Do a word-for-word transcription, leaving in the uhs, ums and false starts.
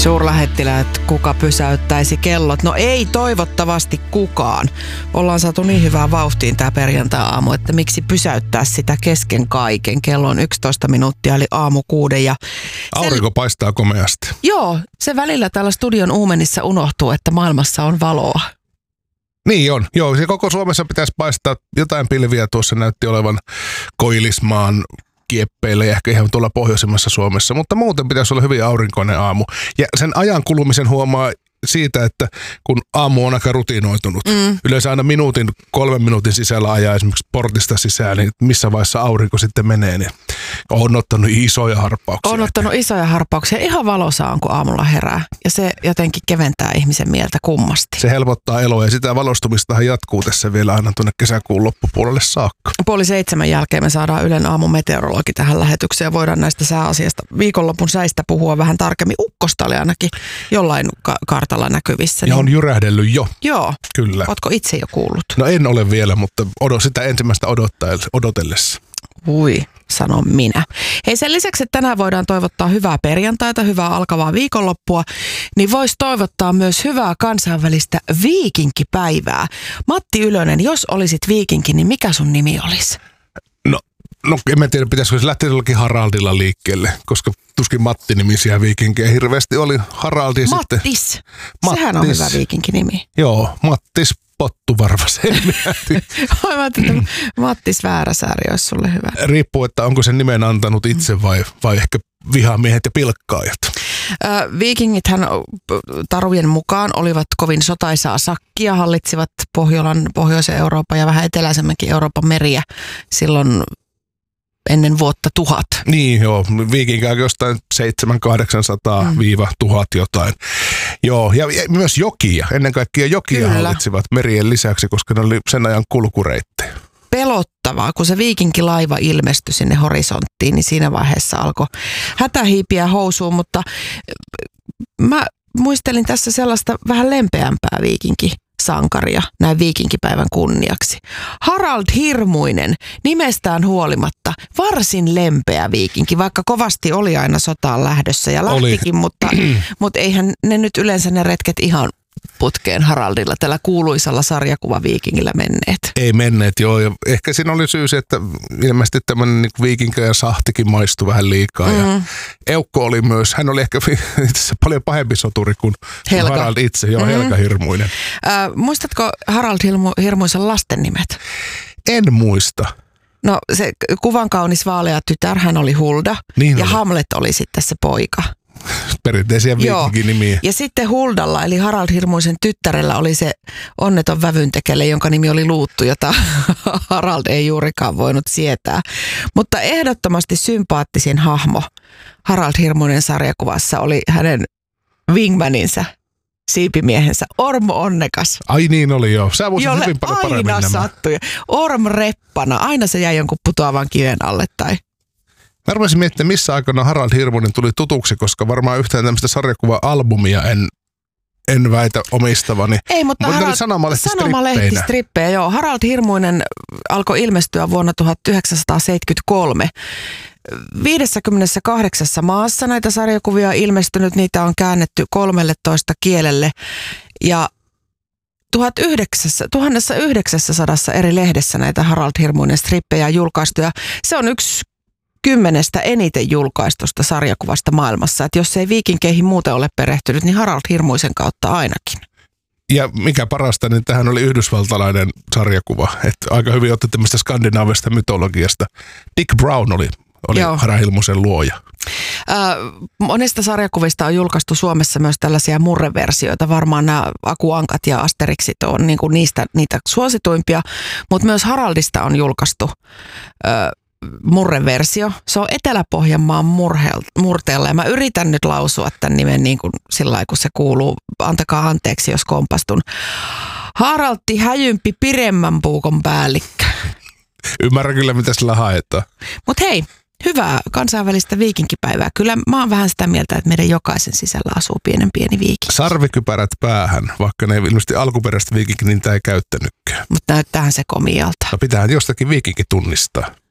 Suurlähettiläät, kuka pysäyttäisi kellot? No ei toivottavasti kukaan. Ollaan saatu niin hyvää vauhtiin tää perjantai-aamu, että miksi pysäyttää sitä kesken kaiken. Kello on yksitoista minuuttia, eli aamu kuuden. Ja aurinko paistaa komeasti. Joo, se välillä täällä studion uumenissa unohtuu, että maailmassa on valoa. Niin on. Joo, se koko Suomessa pitäisi paistaa. Jotain pilviä tuossa näytti olevan Koillismaan kieppeillä ja ehkä ihan tuolla pohjoisemmassa Suomessa, mutta muuten pitäisi olla hyvin aurinkoinen aamu. Ja sen ajan kulumisen huomaa siitä, että kun aamu on aika rutinoitunut, mm. yleensä aina minuutin, kolmen minuutin sisällä ajaa esimerkiksi portista sisään, niin missä vaiheessa aurinko sitten menee, niin on ottanut isoja harppauksia. On ottanut isoja harppauksia. Ihan valossa on, kun aamulla herää. Ja se jotenkin keventää ihmisen mieltä kummasti. Se helpottaa eloa ja sitä valostumistahan jatkuu tässä vielä aina tuonne kesäkuun loppupuolelle saakka. Puoli seitsemän jälkeen me saadaan Ylen aamumeteorologi tähän lähetykseen. Voidaan näistä sääasiasta viikonlopun säistä puhua vähän tarkemmin. Ukkosta oli ainakin jollain ka- kartalla näkyvissä. Ja niin... on jyrähdellyt jo. Joo. Kyllä. Ootko itse jo kuullut? No en ole vielä, mutta odot, sitä ensimmäistä odotellessa. Ui, sanon minä. Hei, sen lisäksi, että tänään voidaan toivottaa hyvää perjantaita, hyvää alkavaa viikonloppua, niin voisi toivottaa myös hyvää kansainvälistä viikinkipäivää. Matti Ylönen, jos olisit viikinki, niin mikä sun nimi olisi? No, no en mä tiedä, pitäisikö se lähteä jollakin Haraldilla liikkeelle, koska tuskin Matti-nimisiä viikinkejä hirveästi oli. Haraldi ja Mattis. Sitten... Sehän on hyvä viikinkinimi. Joo, Mattis Pottuvarvas. Mä ajattelin, että Mattis Vääräsääri olisi sulle hyvä. Riippuu, että onko sen nimen antanut itse vai, vai ehkä vihamiehet ja pilkkaajat. Äh, viikingithän tarujen mukaan olivat kovin sotaisaa sakkia, hallitsivat Pohjolan, Pohjoisen Euroopan ja vähän eteläisemmänkin Euroopan meriä silloin ennen vuotta tuhat. Niin joo, viikinkää jostain seitsemän kahdeksansataa viiva tuhat jotain. Joo, ja myös jokia, ennen kaikkea jokia Kyllä. hallitsivat merien lisäksi, koska ne oli sen ajan kulkureittejä. Pelottavaa, kun se viikinkilaiva ilmestyi sinne horisonttiin, niin siinä vaiheessa alkoi hätähiipiä housuun, mutta mä muistelin tässä sellaista vähän lempeämpää viikinkisankaria näin viikinkipäivän kunniaksi. Harald Hirmuinen, nimestään huolimatta, varsin lempeä viikinki, vaikka kovasti oli aina sotaan lähdössä ja lähtikin, mutta, mutta eihän ne nyt yleensä ne retket ihan putkeen Haraldilla, tällä kuuluisalla sarjakuvaviikingillä menneet. Ei menneet, joo. Ja ehkä siinä oli syy se, että ilmeisesti tämmöinen niin viikinkä ja sahtikin maistui vähän liikaa. Mm. Ja Eukko oli myös, hän oli ehkä itse paljon pahempi soturi kuin Helga. Harald itse, joo, mm. Helga Hirmuinen. Äh, muistatko Harald Hirmu, Hirmuisen lasten nimet? En muista. No se kuvan kaunis vaalea tytär, hän oli Hulda niin ja oli. Hamlet oli sitten se poika. Perinteisiä viikinkinimiä. Ja sitten Huldalla, eli Harald Hirmuisen tyttärellä oli se onneton vävyntekele, jonka nimi oli Luuttu, jota Harald ei juurikaan voinut sietää. Mutta ehdottomasti sympaattisin hahmo Harald Hirmuinen sarjakuvassa oli hänen wingmaninsa, siipimiehensä Orm Onnekas. Ai niin oli joo. Sä muistat hyvin paljon paremmin aina nämä. Sattui. Orm Reppana. Aina se jäi jonkun putoavan kiven alle tai... Mä arvoisin miettiä, missä aikana Harald Hirmuinen tuli tutuksi, koska varmaan yhtään tämmöistä sarjakuva-albumia en, en väitä omistavani. Ei, mutta Harald, sanomalehtistrippejä, joo. Harald Hirmuinen alkoi ilmestyä vuonna tuhatyhdeksänsataaseitsemänkymmentäkolme. viidessäkymmenessäkahdeksassa maassa näitä sarjakuvia on ilmestynyt, niitä on käännetty kolmelletoista kielelle ja tuhatyhdeksänsataa eri lehdessä näitä Harald Hirmuinen strippejä on julkaistu ja se on yksi kymmenestä eniten julkaistusta sarjakuvasta maailmassa. Että jos ei viikinkeihin muuten ole perehtynyt, niin Harald Hirmuisen kautta ainakin. Ja mikä parasta, niin tähän oli yhdysvaltalainen sarjakuva. Että aika hyvin otti tämmöistä skandinaavista mytologiasta. Dick Brown oli, oli Harald Hirmuisen luoja. Äh, monesta sarjakuvista on julkaistu Suomessa myös tällaisia murreversioita. Varmaan nämä Akuankat ja Asterixit on niin kuin niistä, niitä suosituimpia, mutta myös Haraldista on julkaistu äh, murreversio. Se on Etelä-Pohjanmaan murteella ja mä yritän nyt lausua tämän nimen niin kuin sillä lailla, kun se kuuluu. Antakaa anteeksi, jos kompastun. Haraltti Häjympi Piremmän puukon päällikkö. Ymmärrän kyllä, mitä sillä haetaan. Mut hei, hyvää kansainvälistä viikinkipäivää. Kyllä mä oon vähän sitä mieltä, että meidän jokaisen sisällä asuu pienen pieni viikinki. Sarvikypärät päähän, vaikka ne ilmeisesti alkuperäistä viikinki, niin tämä ei käyttänytkään. Mutta näyttäähän se komialta. No pitäähän jostakin viikinki tunnistaa.